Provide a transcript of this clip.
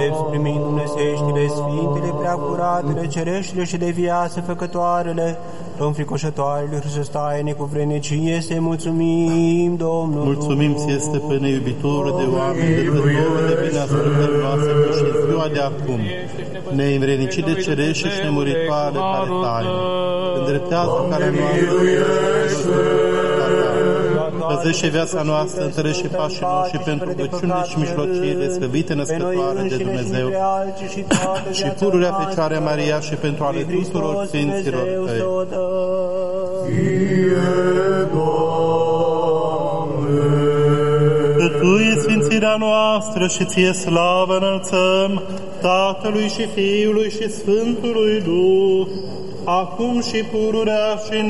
drept, primind dumnezeieștile, sfintele, preacuratele, cereștile și de viață făcătoarele, înfricoșătoarele Hristos taine cu vrednicie, să-i mulțumim, Domnul. Mulțumim ție, Stăpâne, iubitorul de oameni, dătătorul de bine ascultări noastre, că și ziua de acum, neînvrednicit de cerește și nemuritoare care taine, îndreptează care noastră, păzește viața noastră, întărește pașii noștri pentru rugăciunile și mijlociile slăvite născătoare de Dumnezeu și pururea Fecioarea Maria și pentru ale tuturor Sfinților Tăi. Că Tu-i sfințirea noastră și Ție slavă înălțăm, Tatălui și Fiului și Sfântului Duh, acum și pururea și în